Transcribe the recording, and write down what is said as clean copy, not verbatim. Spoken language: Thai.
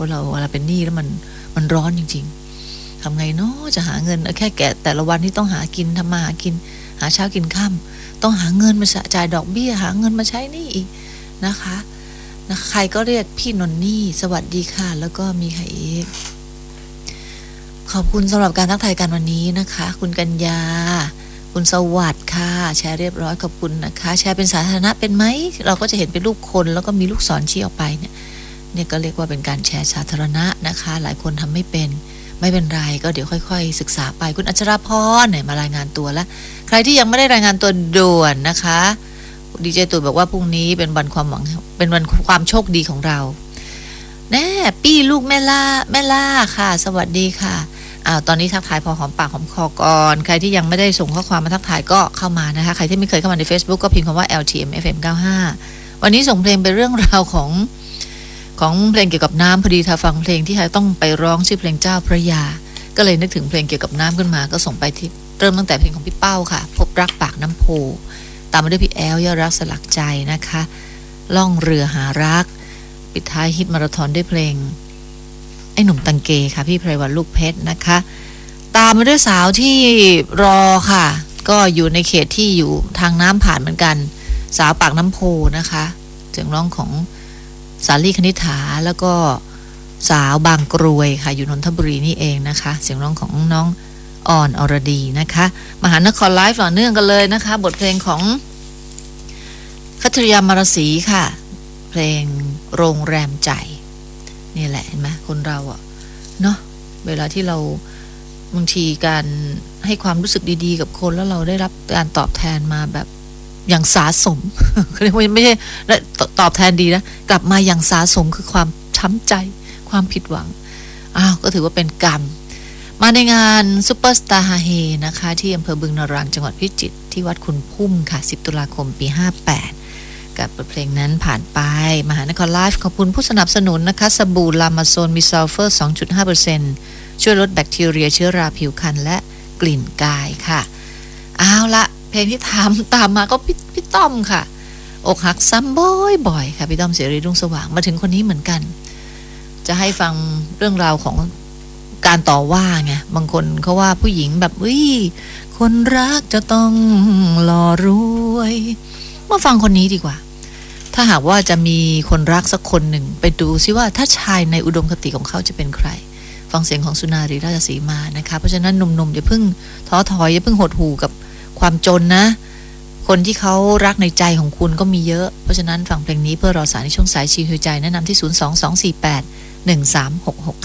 ราะเราเวลาเป็นหนี้แล้วมันร้อนจริงๆทำไงเนาะจะหาเงินแค่แกะแต่ละวันที่ต้องหากินทำมาหากินหาเช้ากินค่ำต้องหาเงินมาจ่ายดอกเบี้ยหาเงินมาใช้หนี้อีกนะคะใครก็เรียกพี่นนนี่สวัสดีค่ะแล้วก็มีใครอีกขอบคุณสำหรับการทักทายกันวันนี้นะคะคุณกัญญาคุณสวัสดิ์ค่ะแชร์เรียบร้อยขอบคุณนะคะแชร์เป็นสาธารณะเป็นไหมเราก็จะเห็นเป็นรูปคนแล้วก็มีลูกศรชี้ออกไปเนี่ยก็เรียกว่าเป็นการแชร์สาธารณะนะคะหลายคนทำไม่เป็นไรก็เดี๋ยวค่อยๆศึกษาไปคุณอัชราพรเนี่ยมารายงานตัวแล้วใครที่ยังไม่ได้รายงานตัวด่วนนะคะดีเจตู่บอกว่าพรุ่งนี้เป็นวันความหวังเป็นวันความโชคดีของเราแน่ปี้ลูกแม่ล่าค่ะสวัสดีค่ะตอนนี้ทักทายพอหอมปากหอมคอก่อนใครที่ยังไม่ได้ส่งข้อความมาทักทายก็เข้ามานะคะใครที่ไม่เคยเข้ามาใน Facebook ก็พิมพ์คำว่า LTMFM95 วันนี้ส่งเพลงเป็นเรื่องราวของเพลงเกี่ยวกับน้ำพอดีถ้าฟังเพลงที่ต้องไปร้องชื่อเพลงเจ้าพระยาก็เลยนึกถึงเพลงเกี่ยวกับน้ำขึ้นมาก็ส่งไปที่เริ่มตั้งแต่เพลงของพี่เป้าค่ะพบรักปากน้ำโพตามมาด้วยพี่แอลยอดรักสลักใจนะคะล่องเรือหารักปิดท้ายฮิตมาราธอนด้วยเพลงไอ้หนุ่มตังเกค่ะพี่ไพรวันลูกเพชรนะคะตามมาด้วยสาวที่รอค่ะก็อยู่ในเขตที่อยู่ทางน้ำผ่านเหมือนกันสาวปากน้ำโพนะคะเสียงร้องของสาลีคณิษฐาแล้วก็สาวบางกรวยค่ะอยู่นนทบุรีนี่เองนะคะเสียงร้องของน้องอ่อนอรดีนะคะมหานครไลฟ์ต่อเนื่องกันเลยนะคะบทเพลงของคัทริยามารสีค่ะเพลงโรงแรมใจนี่แหละเห็นไหมคนเราเนาะเวลาที่เราบางทีการให้ความรู้สึกดีๆกับคนแล้วเราได้รับการตอบแทนมาแบบอย่างสาสม ไม่ใช่ตอบแทนดีนะกลับมาอย่างสาสมคือความช้ำใจความผิดหวังก็ถือว่าเป็นกรรมมาในงานซุปเปอร์สตาร์ฮาเฮนะคะที่อำเภอบึงนรางจังหวัดพิจิตรที่วัดคุณพุ่มค่ะ10 ตุลาคมปี 58กับบทเพลงนั้นผ่านไปมหานครไลฟ์ขอบคุณผู้สนับสนุนนะคะสบู่ลามาโซนมีซัลเฟอร์ 2.5% ช่วยลดแบคทีเรียเชื้อราผิวพรรณและกลิ่นกายค่ะเอาละเพลงที่ตามมาก็พี่ต้อมค่ะอกหักซ้ำบ่อยๆค่ะพี่ต้อมเสรีรุ่งสว่างมาถึงคนนี้เหมือนกันจะให้ฟังเรื่องราวของการต่อว่าไงบางคนเขาว่าผู้หญิงแบบคนรักจะต้องหล่อรวยมาฟังคนนี้ดีกว่าถ้าหากว่าจะมีคนรักสักคนหนึ่งไปดูซิว่าถ้าชายในอุดมคติของเขาจะเป็นใครฟังเสียงของสุนารีราชสีมานะคะเพราะฉะนั้นหนุ่มๆอย่าเพิ่งท้อถอยอย่าเพิ่งหดหู่กับความจนนะคนที่เขารักในใจของคุณก็มีเยอะเพราะฉะนั้นฟังเพลงนี้เพื่อรอสายในช่วงสายชิวใจแนะนำที่ 022481366